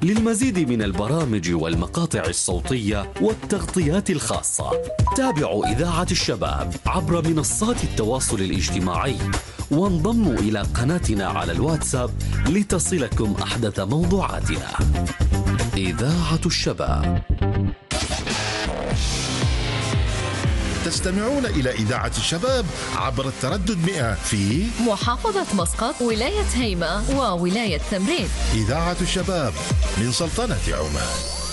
للمزيد من البرامج والمقاطع الصوتية والتغطيات الخاصة تابعوا إذاعة الشباب عبر منصات التواصل الاجتماعي وانضموا إلى قناتنا على الواتساب لتصلكم أحدث موضوعاتنا. إذاعة الشباب. تستمعون إلى إذاعة الشباب عبر التردد 100 في محافظة مسقط، ولاية هيمة، وولاية تمرين. إذاعة الشباب من سلطنة عمان.